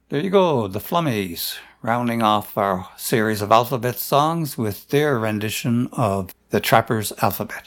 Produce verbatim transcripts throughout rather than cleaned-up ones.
There you go, the Flummies, rounding off our series of alphabet songs with their rendition of the Trappers' Alphabet.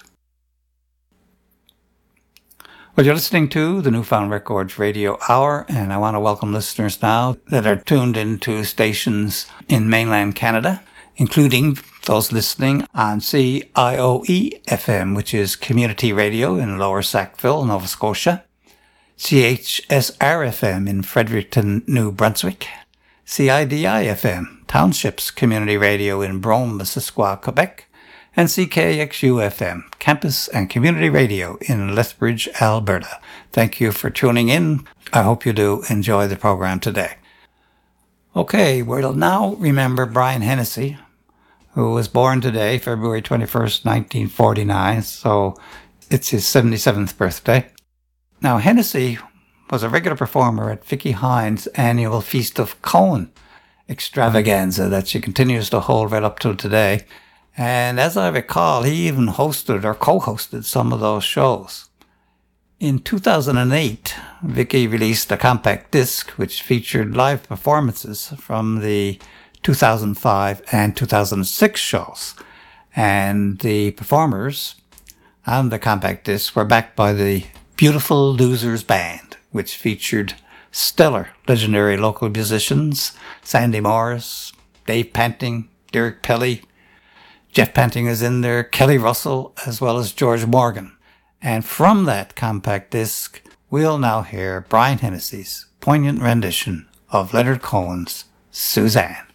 Well, you're listening to the Newfound Records Radio Hour, and I want to welcome listeners now that are tuned into stations in mainland Canada, including those listening on C I O E F M, which is Community Radio in Lower Sackville, Nova Scotia, C H S R F M in Fredericton, New Brunswick, C I D I F M, Townships Community Radio in Brome, Missisquoi, Quebec, and C K X U F M, Campus and Community Radio in Lethbridge, Alberta. Thank you for tuning in. I hope you do enjoy the program today. Okay, we'll now remember Brian Hennessy, who was born today, February twenty-first, nineteen forty-nine, so it's his seventy-seventh birthday. Now, Hennessy was a regular performer at Vicky Hines' annual Feast of Cohen extravaganza that she continues to hold right up till today. And as I recall, he even hosted or co-hosted some of those shows. In two thousand eight, Vicky released a compact disc which featured live performances from the two thousand five and two thousand six shows. And the performers on the compact disc were backed by the Beautiful Losers Band, which featured stellar legendary local musicians, Sandy Morris, Dave Panting, Derek Pelly, Jeff Panting is in there, Kelly Russell, as well as George Morgan. And from that compact disc, we'll now hear Brian Hennessy's poignant rendition of Leonard Cohen's Suzanne.